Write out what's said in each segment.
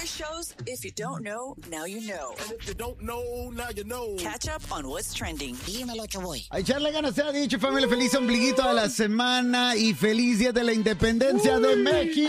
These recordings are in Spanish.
shows, if you don't know, now you know. And if you don't know, now you know. Catch up on what's trending. Dímelo, Choboy. A echarle ganas, se ha dicho, familia. Feliz ombliguito de la semana y feliz día de la independencia de México.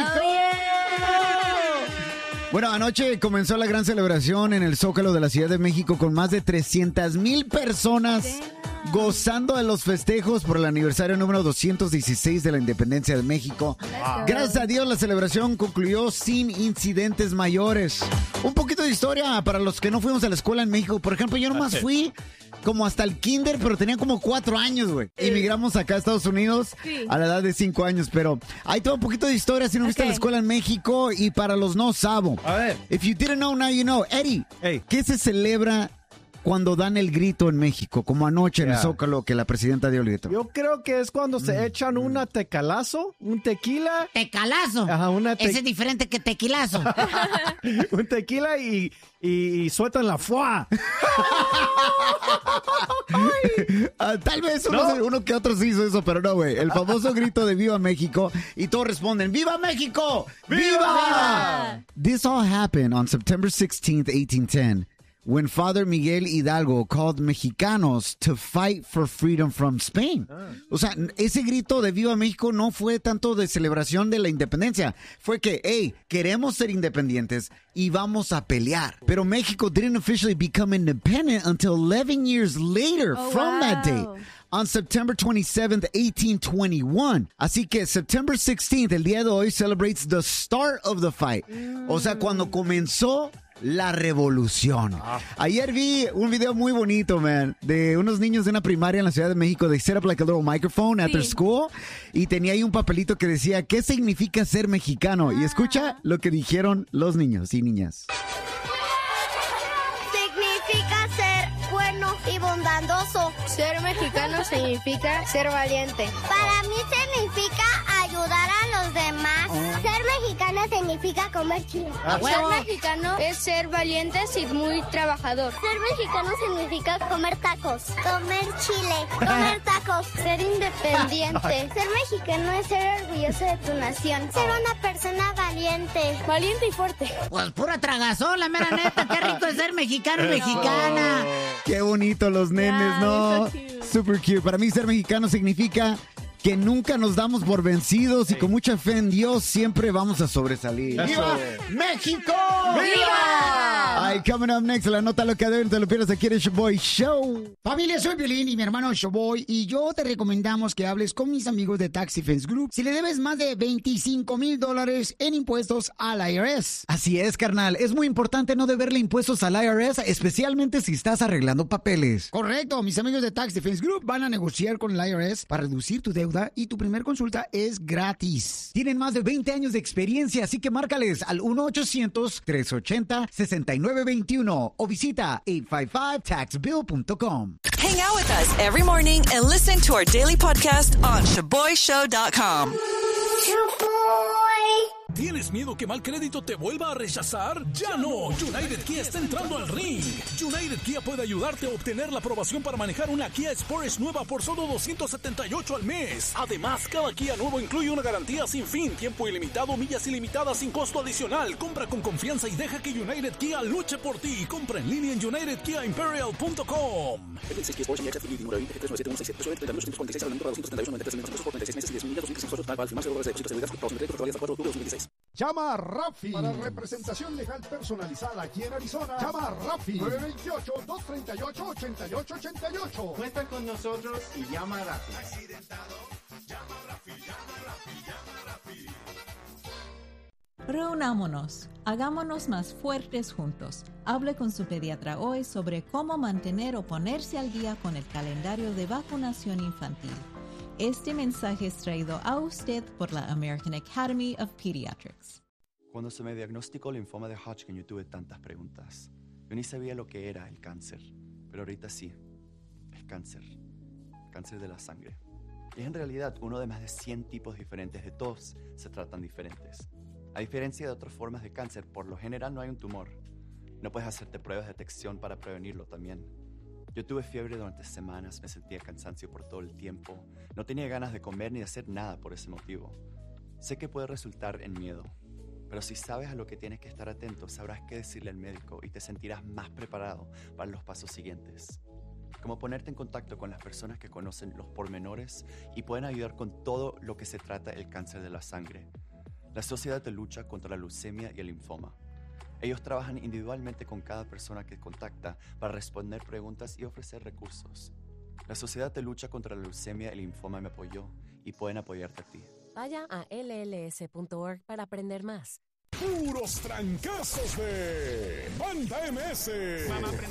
Bueno, anoche comenzó la gran celebración en el Zócalo de la Ciudad de México con más de 300,000 personas gozando de los festejos por el aniversario número 216 de la independencia de México. Gracias a Dios, la celebración concluyó sin incidentes mayores. Un poquito de historia para los que no fuimos a la escuela en México. Por ejemplo, yo nomás fui como hasta el kinder, pero tenía como 4 años, güey. Emigramos acá a Estados Unidos a la edad de 5 años, pero hay todo un poquito de historia si no viste la escuela en México y para los no sabo. A ver. If you didn't know, now you know. Eddie, ¿qué se celebra cuando dan el grito en México? Como anoche en el Zócalo que la presidenta dio el grito. Yo creo que es cuando se echan un tequila. Tecalazo. Ajá, Ese es diferente que tequilazo. Un tequila y sueltan la fuá. Tal vez uno que otro sí hizo eso, pero no, güey. El famoso grito de Viva México y todos responden, ¡Viva México! ¡Viva! This all happened on September 16th, 1810. When Father Miguel Hidalgo called mexicanos to fight for freedom from Spain. O sea, ese grito de Viva México no fue tanto de celebración de la independencia. Fue que, hey, queremos ser independientes y vamos a pelear. Pero México didn't officially become independent until 11 years later from that date. On September 27th, 1821. Así que September 16th, el día de hoy, celebrates the start of the fight. O sea, cuando comenzó la revolución. Ayer vi un video muy bonito, man, de unos niños de una primaria en la Ciudad de México. They set up like a little microphone at their school y tenía ahí un papelito que decía, ¿qué significa ser mexicano? Y escucha lo que dijeron los niños y niñas. Significa ser bueno y bondadoso. Ser mexicano significa ser valiente. Para mí significa ayudar a los demás. Ser mexicano significa comer chile. Ser mexicano es ser valiente y muy trabajador. Ser mexicano significa comer tacos, comer chile, comer tacos. Ser independiente. Ser mexicano es ser orgulloso de tu nación. Ser una persona valiente. Valiente y fuerte. Pues pura tragazola, mera neta. Qué rico es ser mexicano y mexicana. Qué bonito los nenes, ¿no? Super cute. Para mí ser mexicano significa que nunca nos damos por vencidos y con mucha fe en Dios siempre vamos a sobresalir. ¡Viva México! ¡Viva! Ay, coming up next, la nota loca de hoy, te lo pierdas aquí en el Showboy Show. Familia, soy Piolín y mi hermano Showboy y yo te recomendamos que hables con mis amigos de Tax Defense Group si le debes más de $25,000 en impuestos al IRS. Así es, carnal. Es muy importante no deberle impuestos al IRS, especialmente si estás arreglando papeles. Correcto. Mis amigos de Tax Defense Group van a negociar con el IRS para reducir tu deuda y tu primer consulta es gratis. Tienen más de 20 años de experiencia, así que márcales al 1-800-380-6921 o visita 855taxbill.com. Hang out with us every morning and listen to our daily podcast on ShaboyShow.com. ¿Tienes miedo que mal crédito te vuelva a rechazar? ¡Ya no! United Kia está entrando al ring. United Kia puede ayudarte a obtener la aprobación para manejar una Kia Sportage nueva por solo $278 al mes. Además, cada Kia nuevo incluye una garantía sin fin, tiempo ilimitado, millas ilimitadas sin costo adicional. Compra con confianza y deja que United Kia luche por ti. Compra en línea en UnitedKiaImperial.com. Llama a Rafi para representación legal personalizada aquí en Arizona. Llama a Rafi 928-238-8888. Cuenta con nosotros y llama a Rafi. Reunámonos, hagámonos más fuertes juntos. Hable con su pediatra hoy sobre cómo mantener o ponerse al día con el calendario de vacunación infantil. Este mensaje es traído a usted por la American Academy of Pediatrics. Cuando se me diagnosticó linfoma de Hodgkin, yo tuve tantas preguntas. Yo ni sabía lo que era el cáncer, pero ahorita sí, es cáncer. Cáncer de la sangre. Y es en realidad uno de más de 100 tipos diferentes, de todos se tratan diferentes. A diferencia de otras formas de cáncer, por lo general no hay un tumor. No puedes hacerte pruebas de detección para prevenirlo también. Yo tuve fiebre durante semanas, me sentía cansancio por todo el tiempo, no tenía ganas de comer ni de hacer nada por ese motivo. Sé que puede resultar en miedo, Pero si sabes a lo que tienes que estar atento, sabrás qué decirle al médico y te sentirás más preparado para los pasos siguientes. Como ponerte en contacto con las personas que conocen los pormenores y pueden ayudar con todo lo que se trata el cáncer de la sangre. La Sociedad de Lucha contra la Leucemia y el Linfoma. Ellos trabajan individualmente con cada persona que contacta para responder preguntas y ofrecer recursos. La Sociedad de Lucha contra la Leucemia y el Linfoma me apoyó y pueden apoyarte a ti. Vaya a lls.org para aprender más. Puros trancazos de Banda MS.